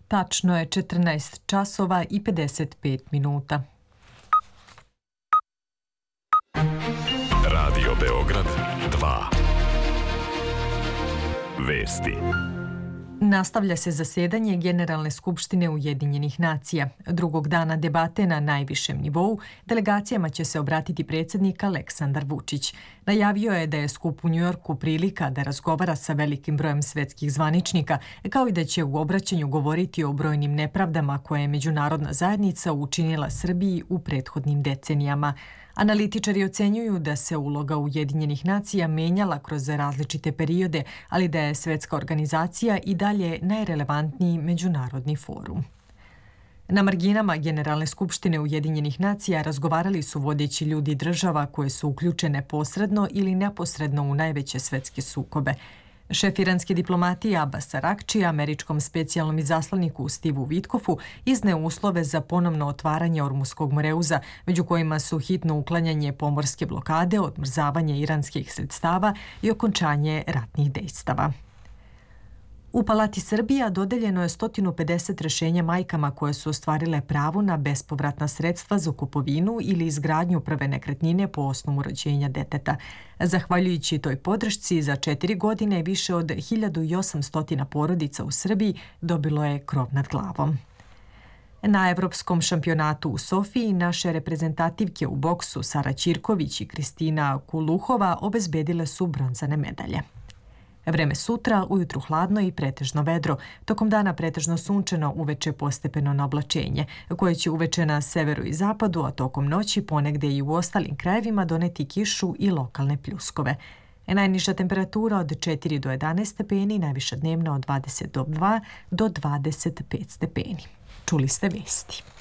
Tačno je 14 časova i 55 minuta. Radio Beograd 2. Vesti. Nastavlja se zasedanje Generalne skupštine Ujedinjenih nacija. Drugog dana debate na najvišem nivou delegacijama će se obratiti predsjednik Aleksandar Vučić. Najavio je da je skup u Njujorku prilika da razgovara sa velikim brojem svetskih zvaničnika, kao i da će u obraćanju govoriti o brojnim nepravdama koje je međunarodna zajednica učinila Srbiji u prethodnim decenijama. Analitičari ocenjuju da se uloga Ujedinjenih nacija menjala kroz različite periode, ali da je svetska organizacija i dalje najrelevantniji međunarodni forum. Na marginama Generalne skupštine Ujedinjenih nacija razgovarali su vodeći ljudi država koje su uključene posredno ili neposredno u najveće svetske sukobe. Šef iranske diplomatije Abbas Arakči američkom specijalnom izaslaniku Steveu Witkoffu izneo uslove za ponovno otvaranje Ormuskog moreuza, među kojima su hitno uklanjanje pomorske blokade, odmrzavanje iranskih sredstava i okončanje ratnih dejstava. U Palati Srbija dodeljeno je 150 rešenja majkama koje su ostvarile pravo na bespovratna sredstva za kupovinu ili izgradnju prve nekretnine po osnovu rođenja deteta. Zahvaljujući toj podršci, za 4 godine više od 1800 porodica u Srbiji dobilo je krov nad glavom. Na Evropskom šampionatu u Sofiji naše reprezentativke u boksu Sara Ćirković i Kristina Kuluhova obezbedile su bronzane medalje. Vreme sutra, ujutru hladno i pretežno vedro, tokom dana pretežno sunčano, uveče postepeno na oblačenje, koje će uveče na severu i zapadu, a tokom noći ponegde i u ostalim krajevima doneti kišu i lokalne pljuskove. Najniža temperatura od 4 do 11 stepeni, najviša dnevna od 22 do 25 stepeni. Čuli ste vesti.